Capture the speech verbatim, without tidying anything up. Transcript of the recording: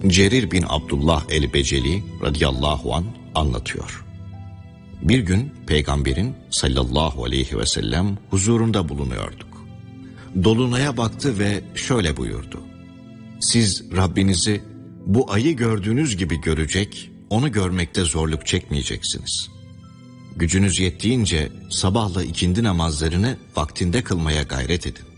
Cerir bin Abdullah el-Beceli radıyallahu an anlatıyor. Bir gün Peygamberin sallallahu aleyhi ve sellem huzurunda bulunuyorduk. Dolunaya baktı ve şöyle buyurdu: Siz Rabbinizi bu ayı gördüğünüz gibi görecek, onu görmekte zorluk çekmeyeceksiniz. Gücünüz yettiğince sabahla ikindi namazlarını vaktinde kılmaya gayret edin.